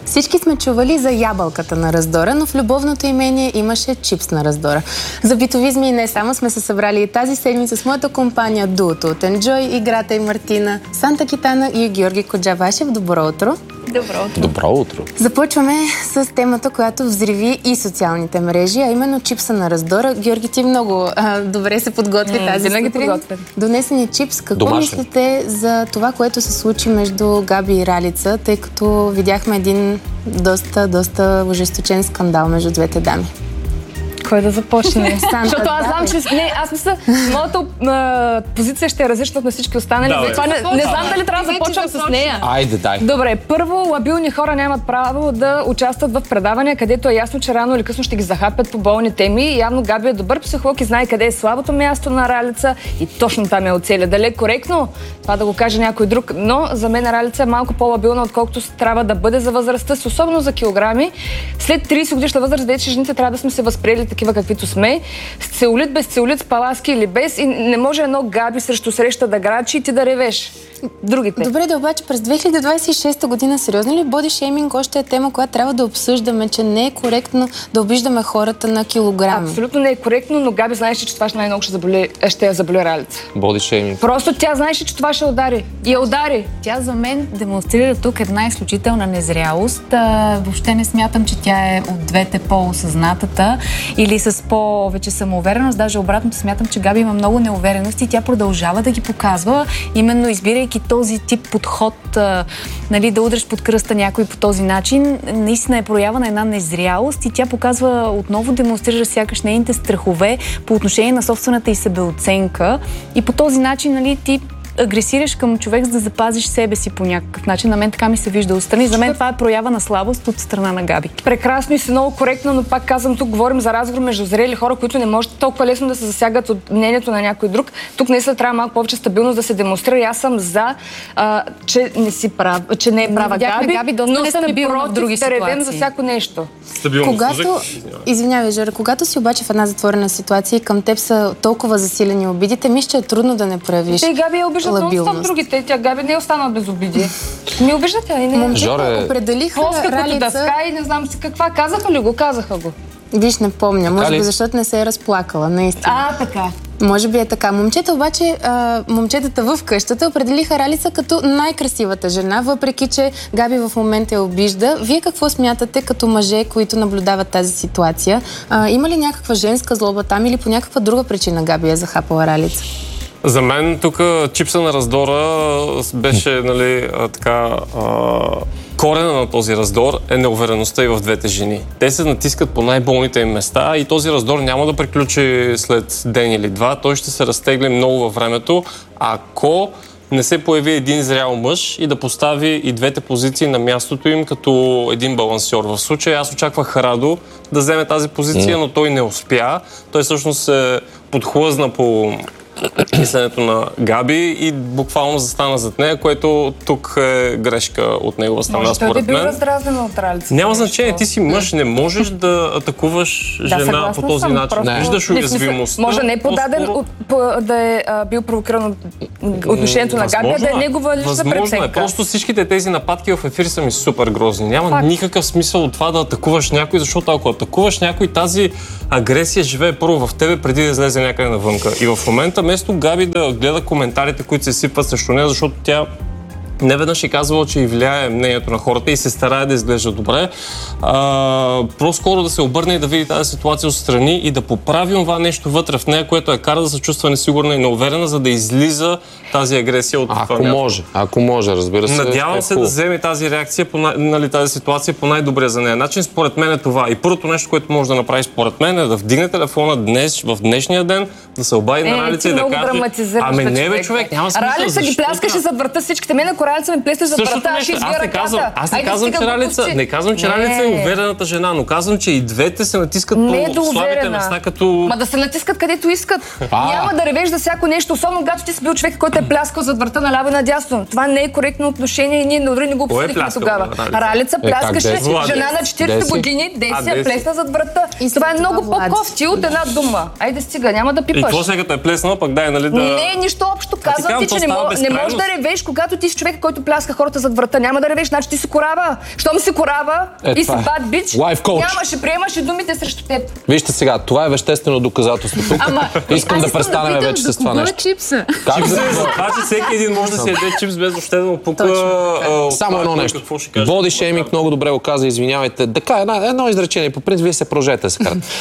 Всички сме чували за ябълката на раздора, но в любовното имение имаше чипс на раздора. За битовизми и не само сме се събрали и тази седмица с моята компания дуото от Enjoy, Играта и Мартина, Санта Китана и Георги Коджавашев. Добро утро! Добро утро! Добро утро! Започваме с темата, която взриви и социалните мрежи, а именно чипса на раздора. Георги, ти много добре се подготви тази сутрин. Донесе ни чипс. Какво мислите за това, което се случи между Габи и Ралица, тъй като видяхме един доста ожесточен скандал между двете дами? Кой да започне? Защото аз знам, че... Не, аз мисля, моята позиция ще е различна на всички останали. Затова не знам дали трябва да започвам с нея. Айде, дай. Добре, първо, лабилни хора нямат право да участват в предавания, където е ясно, че рано или късно ще ги захапят по болни теми. Явно Габи е добър психолог и знае къде е слабото място на Ралица и точно там е оцеля. Дали коректно? Това да го каже някой друг. Но за мен Ралица е малко по-лабилна, отколкото трябва да бъде за възрастта си, особено за килограми. След 30 годишна възраст, вече жените трябва да сме се възприели такива каквито сме. С целулит, без целулит, с паласки или без. И не може едно Габи срещу среща да грачи и ти да ревеш. Другите. Добре, да обаче през 2026 година сериозно ли боди шейминг още е тема, която трябва да обсъждаме, че не е коректно да обиждаме хората на килограми? Абсолютно не е коректно, но Габи знаеше, че това най-много ще я заболи Ралица. Боди шейминг. Просто тя знаеше, че това ще удари. И я удари. Тя за мен демонстрира тук една изключителна незрялост. Въобще не смятам, че тя е от двете по-осъзнатата или с повече самоувереност. Даже обратното, смятам, че Габи има много неувереност и тя продължава да ги показва, именно избирайки този тип подход, нали, да удреш под кръста някой по този начин. Наистина е проява на една незрялост и тя показва, отново демонстрира сякаш нейните страхове по отношение на собствената и себеоценка. И по този начин, нали, ти агресираш към човек, за да запазиш себе си по някакъв начин. На мен така ми се вижда отстрани. За мен това е проява на слабост от страна на Габи. Прекрасно и си много коректно, но пак казвам, тук говорим за разговор между зрели хора, които не може толкова лесно да се засягат от мнението на някой друг. Тук наистина трябва малко повече стабилност да се демонстрира. И аз съм за, че не си прав, че не е права Габи, но съм и против да ревем за всяко нещо. Извинявай, Жора, когато си обаче в една затворена ситуация и към теб са толкова засилени обидите, мисля, че е трудно да не проявиш лабилност. Но другите. Тя Габи не е остана без обиди. Не обиждат тя. Момчета определиха Ралица... дъска и не знам си каква. Казаха ли го? Казаха го. Виж, не помня. Може би защото не се е разплакала, наистина. Така. Може би е така. Момчета обаче, момчетата в къщата определиха Ралица като най-красивата жена, въпреки че Габи в момента я обижда. Вие какво смятате като мъже, които наблюдават тази ситуация? Има ли някаква женска злоба там или по някаква друга причина Габи е захапала Ралица? За мен тук чипса на раздора беше, нали, корена на този раздор е неувереността и в двете жени. Те се натискат по най-болните им места и този раздор няма да приключи след ден или два. Той ще се разтегли много във времето, ако не се появи един зрял мъж и да постави и двете позиции на мястото им като един балансьор. В случая аз очаквах Радо да вземе тази позиция, но той не успя. Той всъщност се подхлъзна по мисленето на Габи и буквално застана зад нея, което тук е грешка от негова страна, според мен. Той е бил раздразнен от Ралица. Няма значение, ти си мъж, не можеш да атакуваш жена по този начин. Виждаш уязвимост. Може не е подаден да е бил провокиран от отношението на Габи, а да е негова лична преценка. Възможно е. Просто всичките тези нападки в ефир са ми супер грозни. Няма никакъв смисъл от това да атакуваш някой, защото ако атакуваш някой, тази агресия живее първо в тебе, преди да излезе някъде навънка. И в момента вместо Габи да гледа коментарите, които се сипват срещу нея, защото тя неведнъж е казвала, че и влияе мнението на хората и се старае да изглежда добре. По-скоро да се обърне и да види тази ситуация отстрани и да поправи това нещо вътре в нея, което кара да се чувства несигурна и неуверена, за да излиза тази агресия от това място. Ако може, разбира се. Надявам се да вземе тази реакция, тази ситуация по най-добрия за нея начин. Според мен е това. И първото нещо, което може да направи според мен е да вдигне телефона днес, в днешния ден, да се обади на Ралица и да каже: ами не бе, човек, няма смисъл. Ралица ги пляскаше зад врата всичките. Ралица ме плесне зад врата, аз ще избия ръката. Аз не казвам, че Ралица е уверената жена, но казвам, че и двете се натискат по слабите места, като... Ма да се натискат където искат. Няма да ревеш за всяко нещо, особено когато ти си бил човек, който е пляскал зад врата наляво и надясно. Това не е коректно отношение и ние дори не го обсъдихме тогава. Ралица пляскаше жена на 40 години, Деси плесна зад врата. Това е много по-кофти от една дума. Айде стига, няма да пипаш. И какво сега е плеснала, пък дай, нали да... Не, нищо общо. Казвам ти, че не можеш да ревеш, когато ти си човек, Лев, който пляска хората зад врата. Няма да ревеш, значи ти си корава. Щом си корава и си bad bitch, нямаше приемаш думите срещу теб. Вижте сега, това е веществено доказателство тук. Искам да престанем вече с това нещо. Чипса. Как за това, че всеки един може да си яде чипс без въобще да му пука. Само едно нещо. Боди шейминг много добре го каза, извинявайте. Така, едно изречение. По принцип, вие се прожете се карат.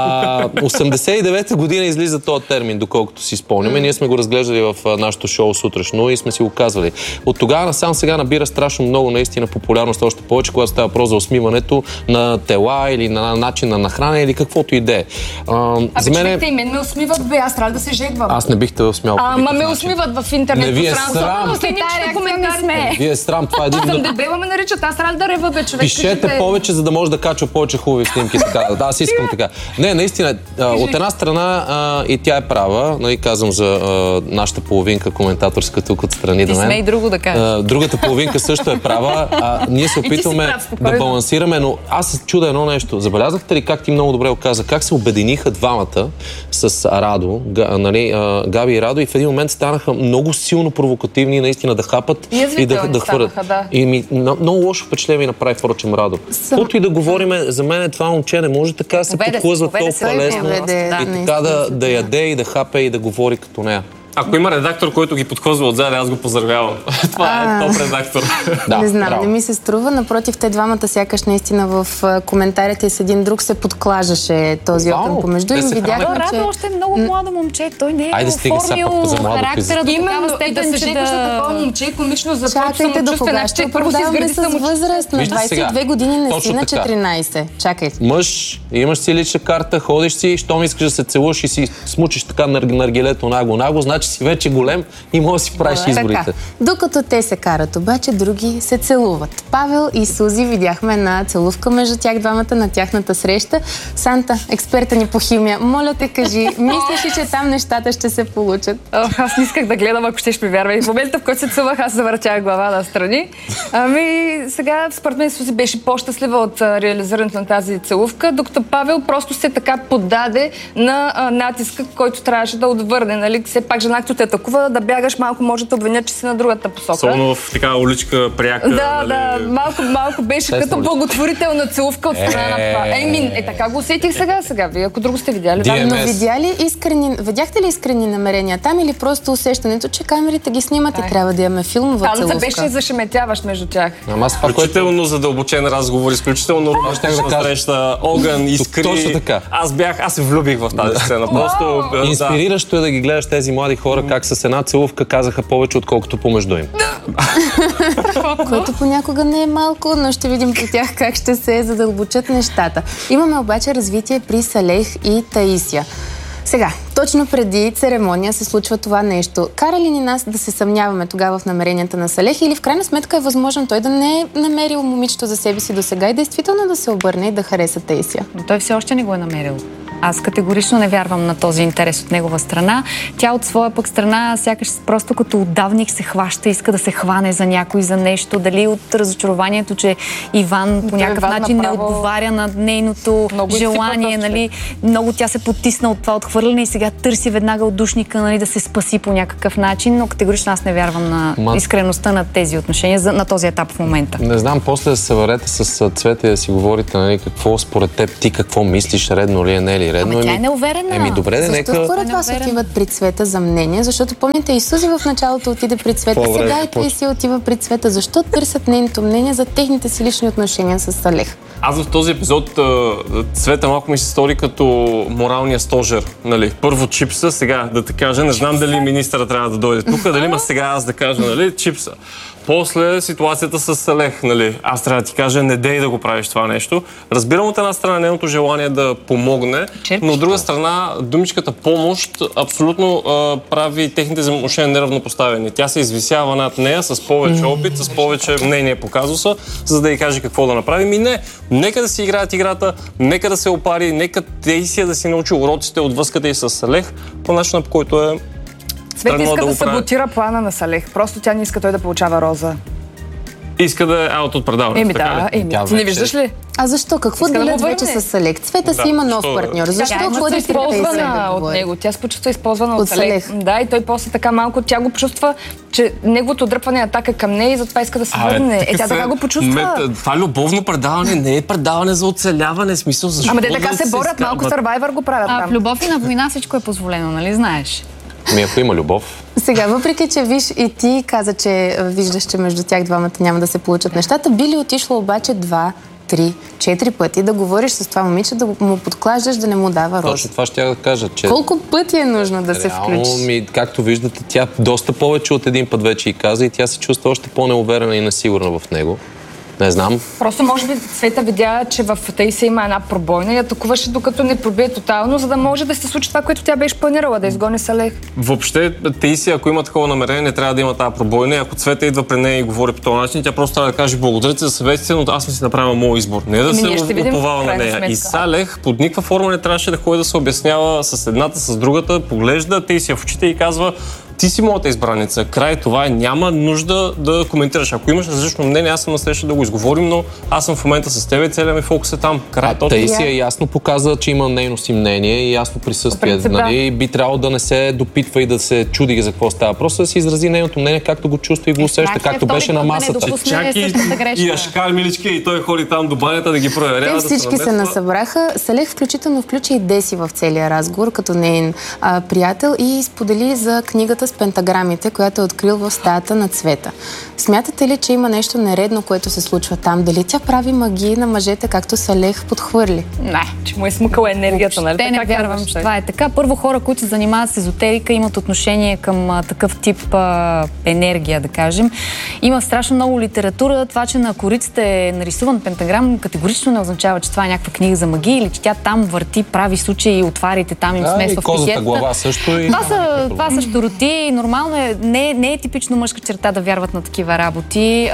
89-та година излиза този термин, доколкото си спомняме. Ние сме го разглеждали в нашото шоу сутрешно и сме си го казвали. От тогава насам сега набира страшно много наистина популярност, още повече, когато става въпрос за усмиването на тела или на начин на хранене или каквото и да е. За мен и мен ме усмиват, бе, аз трябва да се жегвам. Аз не бих те усмял. Ама ме усмиват в интернет. Не ви е срам. Вие е срам. Това е един... Съм дебела ме наричат, аз трябва да рева, бе, човек. Пишете повече, за да може да качва повече хубави снимки. Да, аз искам така. Не, наистина, от една страна и тя е права, нали, казвам за нашата половинка коментаторска тук отстрани до мен. Ти сме и друго да кажеш. Другата половинка също е права. Ние се опитваме да балансираме, но аз се чудя едно нещо. Забелязахте ли как ти много добре оказа, как се обединиха двамата с Радо, нали, Габи и Радо, и в един момент станаха много силно провокативни, наистина да хапат и да хвърлят. Да. И много лошо впечатление ми направи, впрочем, Радо. Каквото и да говориме, за мен това момче не може така да се подхлъзва толкова лесно и така да яде и да хапе и да говори като нея. Ако има редактор, който ги подхлъзва отзад, аз го поздравявам. Това е топ редактор. Не знам, не ми се струва. Напротив, те двамата сякаш наистина в коментарите с един друг се подклажаше този огън помежду им. Видяхме, че... Радо още е много младо момче. Той не е оформил характера до такава степен, да се жекаш на такова момче, комично за това, че чакайте до кога ще продаваме с възраст на 22 години, не си на 14. Чакайте. Мъж, имаш си лична карта, ходиш си, щом искаш да се целуваш и си смучиш така наргилето нагло, значи си вече голем и може да си правиш изборите. Докато те се карат, обаче други се целуват. Павел и Сузи, видяхме една целувка между тях двамата на тяхната среща. Санта, експерта ни по химия, моля те кажи, мислиш ли, че там нещата ще се получат? Аз не исках да гледам, ако ще ми вярва. И в момента, в който се целувах, аз завъртях глава настрани. Сега, според мен, Сузи беше по-щастлива от реализирането на тази целувка, докато Павел просто се така поддаде на натиска, който трябваше да отвърне. Нали? Все пак жена, като те атакува, да бягаш малко, може да обвинят, че си на другата посока. Особено в такава уличка пряка. Да, малко беше като благотворителна целувка от страна на това. Така го усетих сега. Вие, ако друго сте видяли. Да, но видяхте ли искрени намерения там или просто усещането, че камерите ги снимат и трябва да имаме филмова целувка? Беше зашеметяващ между тях. Изключително задълбочен разговор, изключително романтична среща, огън, искри. Точно така. Аз се влюбих в тази сцена. Просто инспириращо е да ги гледаш тези млади хора, как с една целувка казаха повече, отколкото помежду им. Което понякога не е малко, но ще видим при тях как ще се задълбочат нещата. Имаме обаче развитие при Салех и Таисия. Сега, точно преди церемония се случва това нещо. Кара ли ни нас да се съмняваме тогава в намеренията на Салех или в крайна сметка е възможно той да не е намерил момичето за себе си досега и действително да се обърне и да хареса Таисия? Но той все още не го е намерил. Аз категорично не вярвам на този интерес от негова страна. Тя от своя пък страна сякаш просто като отдавник се хваща, иска да се хване за някой, за нещо. Дали от разочарованието, че Иван по някакъв начин не отговаря на нейното желание. Нали? Много тя се потисна от това отхвърляне и сега търси веднага отдушника, нали, да се спаси по някакъв начин, но категорично аз не вярвам на искреността на тези отношения на този етап в момента. Не знам, после да се върнете с Цвета и да си говорите, нали, какво според теб ти, какво мислиш, редно ли е, не е ли редно? Тя е неуверена. Добре, защо според вас отиват при Цвета за мнение? Защото помните, и Сузи в началото отиде при Цвета, сега и Таисия отива при Цвета. Защо търсят нейното мнение за техните си лични отношения с Салех? Аз в този епизод Цвета малко ми се стори като моралния стожер. Нали? Първо чипса, сега да те кажа, не знам дали министъра трябва да дойде тук, дали има сега аз да кажа, нали, чипса. После ситуацията с Салех, нали, аз трябва да ти кажа, не дей да го правиш това нещо. Разбирам от една страна нейното желание да помогне, но от друга страна думичката помощ абсолютно прави техните взаимоотношения неравнопоставени. Тя се извисява над нея с повече опит, с повече мнение по казуса, за да й каже какво да направим. И не, нека да си играят играта, нека да се опари, нека Таисия да си научи уроците от връзката и с Салех по начина, по който е. Цвета иска да саботира плана на Салех. Просто тя не иска той да получава роза. Иска да е аут от предаването. Ти не виждаш ли? А защо? Какво делят вече с Салех? Цвета си има нов партньор. Защо ходи използвана от него? Тя се почувства използвана от Салех. Да, и той после така малко тя го почувства, че неговото дръпване е атака към нея и затова иска да се върне. Тя така го почувства. Това любовно предаване не е предаване за оцеляване, смисъл защо. Ама така се борят, малко Survivor го правят там. В любов и на война всичко е позволено, нали знаеш? Ако има любов. Сега, въпреки че виж и ти каза, че виждаш, че между тях двамата няма да се получат нещата, би ли отишла обаче 2, 3, 4 пъти да говориш с това момиче, да му подклаждаш, да не му дава роз? Точно това ще да кажа, че... Колко пъти е нужно да се включиш? Както виждате, тя доста повече от един път вече и каза и тя се чувства още по-неуверена и несигурна в него. Не знам. Просто може би Цвета видя, че в Таисия има една пробойна и атакуваше докато не пробие тотално, за да може да се случи това, което тя беше планирала, да изгони Салех. Въобще Таисия, ако има такова намерение, не трябва да има тази пробойна. Ако Цвета идва при нея и говори по този начин, тя просто трябва да каже благодаря ти за съветите, но аз ми си направя моят избор. Не да се уповава на нея. И Салех под никаква форма не трябваше да ходи да се обяснява с едната, с другата, поглежда Таисия в очите и казва: ти си моята избраница. Край, това е. Няма нужда да коментираш. Ако имаш различно мнение, аз съм насреща да го изговорим, но аз съм в момента с теб и целият ми фокус е там. Край. Таисия ясно показа, че има нейно си мнение и ясно присъствие. Нали? Би трябвало да не се допитва и да се чуди за какво става. Просто да си изрази нейното мнение, както го чувства и го усеща, както беше на масата. Чаки и Ашкар Милички и той ходи там до банята да ги проверява. Те всички се насъбраха. Салех включително включи и Деси в целия разговор, като нейн приятел, и сподели за книгата с пентаграмите, която е открил в стаята на Цвета. Смятате ли, че има нещо нередно, което се случва там? Дали тя прави магии на мъжете, както Салех подхвърли? Не, че му е смукала енергията, нали? Те не вярвам, че това е така. Първо, хора, които се занимават с езотерика, имат отношение към такъв тип енергия, да кажем. Има страшно много литература. Това, че на корицата е нарисуван пентаграм, категорично не означава, че това е някаква книга за магия или че тя там върти, прави случаи и отварите там им смесва в писиетата. Глава също и... Това са щуроти. Нормално е, не е типично мъжка черта да вярват на такива работи.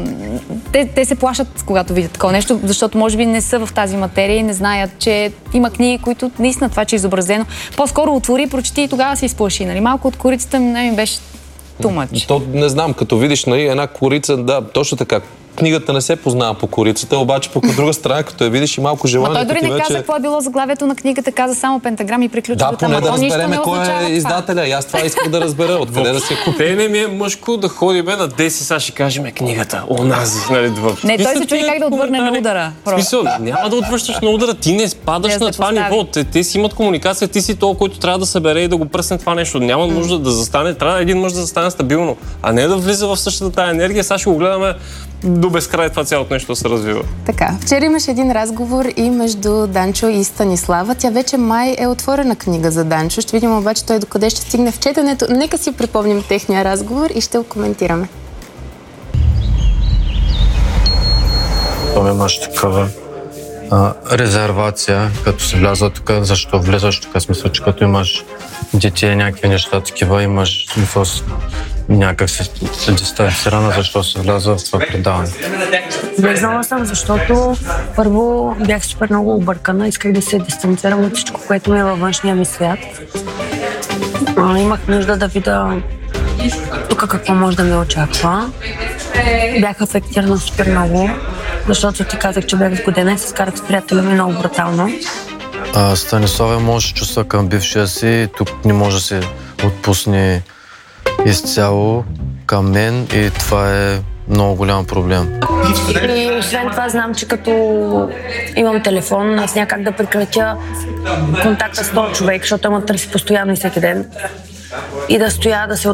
Те се плашат, когато видят такова нещо, защото може би не са в тази материя и не знаят, че има книги, които наистина това, че е изобразено. По-скоро отвори, прочети и тогава се изплаши. Нали? Малко от корицата ми беше тумач. То не знам, като видиш, нали, една корица, да, точно така. Книгата не се познава по корицата, обаче пък от друга страна, като я видиш и малко желание. Той дори не каза какво е било заглавието на книгата, каза само пентаграм и приключи до там. Да, поне да разбереме кой е издателя. И аз това искам да разбера. Откъде да се купи. Те не ми е мъжко да ходим на 10, сега ще кажем книгата. Онази, нали, не, той се чуди как да отвърне на удара. Смисъл, няма да отвръщаш на удара. Ти не спадаш на това ниво. Те си имат комуникация, ти си този, който трябва да събере и да го пръсне това нещо. Няма нужда да застане. Трябва един мъж да застане стабилно, а не да влиза в същата тая енергия. Сега ще го гледаме до безкрай това цялото нещо да се развива. Така, вчера имаше един разговор и между Данчо и Станислава. Тя вече май е отворена книга за Данчо. Ще видим обаче той докъде ще стигне в четенето. Нека си припомним техния разговор и ще го коментираме. Там имаш такава резервация, като си вляза тук, защо влезаш тук, смисъл, че като имаш дете, някакви неща такива, имаш смисъл някак се дистанцирана, защо се вляза в това предаване. Влезнала съм, защото първо бях супер много объркана, исках да се дистанцирам от всичко, което ми е във външния ми свят. Имах нужда да видя тук какво може да ме очаква. Бях афектирана супер много, защото ти казах, че бях сгодена и се скарах с приятеля ми много брутално. Станислава може да чувства към бившия си, тук не може да се отпусне изцяло към мен и това е много голям проблем. И освен това знам, че като имам телефон, аз някак да прекратя контакта с този човек, защото ме търси постоянно и всеки ден. И да стоя, да се